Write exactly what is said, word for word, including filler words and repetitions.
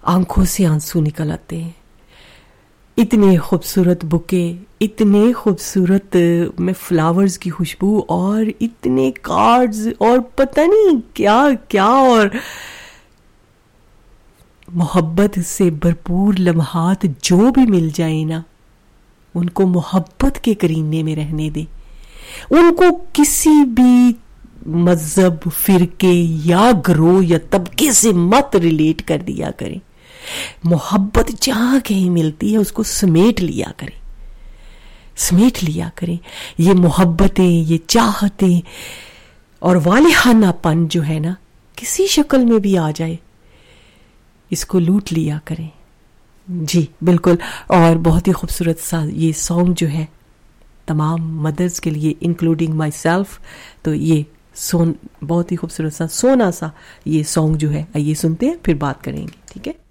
آنکھوں سے آنسو نکل آتے ہیں. اتنے خوبصورت بکے, اتنے خوبصورت میں فلاورز کی خوشبو, اور اتنے کارڈز, اور پتہ نہیں کیا کیا, اور محبت سے بھرپور لمحات جو بھی مل جائیں نا, ان کو محبت کے کرینے میں رہنے دیں. ان کو کسی بھی مذہب, فرقے یا گروہ یا طبقے سے مت ریلیٹ کر دیا کریں. محبت جہاں کہیں ملتی ہے اس کو سمیٹ لیا کریں, سمیٹ لیا کریں. یہ محبتیں, یہ چاہتیں اور والہانہ پن جو ہے نا, کسی شکل میں بھی آ جائے, اس کو لوٹ لیا کریں. جی بالکل. اور بہت ہی خوبصورت سا یہ سانگ جو ہے تمام مدرز کے لیے, انکلوڈنگ مائی سیلف. تو یہ سون بہت ہی خوبصورت سا سونا سا یہ سانگ جو ہے, آئیے سنتے ہیں, پھر بات کریں گے. ٹھیک ہے.